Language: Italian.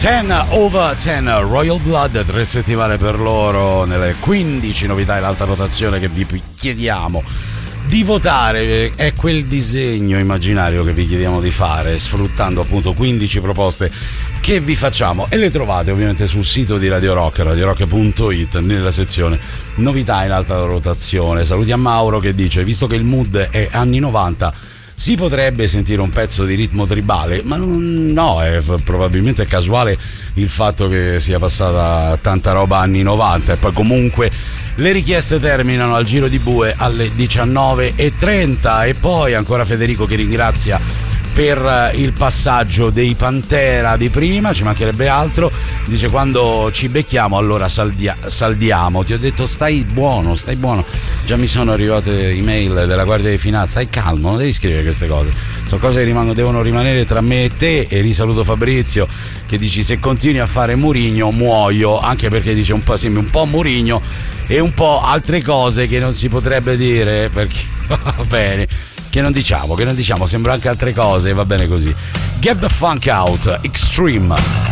10 over 10 Royal Blood, 3 settimane per loro nelle 15 novità in alta rotazione che vi chiediamo di votare. È quel disegno immaginario che vi chiediamo di fare, sfruttando appunto 15 proposte che vi facciamo, e le trovate ovviamente sul sito di Radio Rock, radiorock.it, nella sezione novità in alta rotazione. Salutiamo Mauro che dice: visto che il mood è anni 90, si potrebbe sentire un pezzo di ritmo tribale, ma no, è probabilmente casuale il fatto che sia passata tanta roba anni 90. E poi comunque le richieste terminano al giro di bue alle 19:30. E poi ancora Federico che ringrazia per il passaggio dei Pantera di prima, ci mancherebbe altro. Dice: quando ci becchiamo allora saldiamo. Ti ho detto stai buono. Già mi sono arrivate email della Guardia di Finanza. Stai calmo, non devi scrivere queste cose, sono cose che devono rimanere tra me e te. E risaluto Fabrizio che dici: se continui a fare Mourinho muoio, anche perché dice sembri un po' Mourinho e un po' altre cose che non si potrebbe dire, perché va bene, che non diciamo, sembra anche altre cose, va bene così. Get the funk out, Extreme.